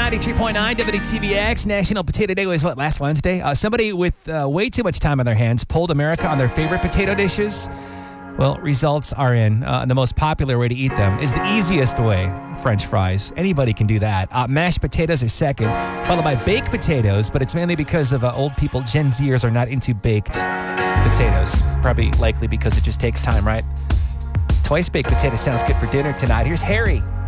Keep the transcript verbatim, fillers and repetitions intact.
ninety-three point nine W T B X. National Potato Day was what, last Wednesday? Uh, somebody with uh, way too much time on their hands polled America on their favorite potato dishes. Well, results are in. Uh, the most popular way to eat them is the easiest way, French fries. Anybody can do that. Uh, mashed potatoes are second, followed by baked potatoes, but it's mainly because of uh, old people. Gen Zers are not into baked potatoes. Probably likely because it just takes time, right? Twice baked potato sounds good for dinner tonight. Here's Harry.